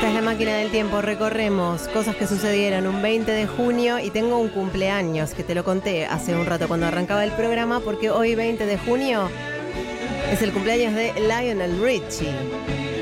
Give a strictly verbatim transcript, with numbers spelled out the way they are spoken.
Esta es la máquina del tiempo, recorremos cosas que sucedieron un veinte de junio y tengo un cumpleaños que te lo conté hace un rato cuando arrancaba el programa, porque hoy veinte de junio es el cumpleaños de Lionel Richie.